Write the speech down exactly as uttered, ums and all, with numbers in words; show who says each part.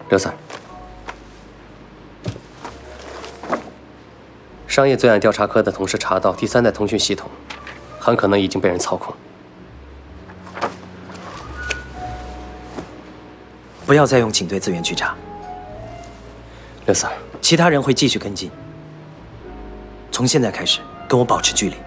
Speaker 1: 刘 Sir， 商业罪案调查科的同事查到，第三代通讯系统很可能已经被人操控。
Speaker 2: 不要再用警队资源去查。
Speaker 1: 刘 Sir，
Speaker 2: 其他人会继续跟进。从现在开始，跟我保持距离。